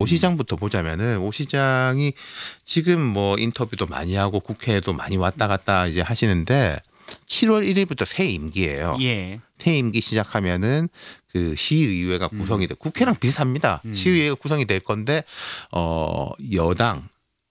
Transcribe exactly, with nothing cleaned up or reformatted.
시장부터 보자면은 오 시장이 지금 뭐 인터뷰도 많이 하고 국회에도 많이 왔다 갔다 이제 하시는데 칠월 일일부터 새 임기예요. 예. 새 임기 시작하면은 그 시의회가 구성이 돼 국회랑 비슷합니다. 음. 시의회가 구성이 될 건데 어 여당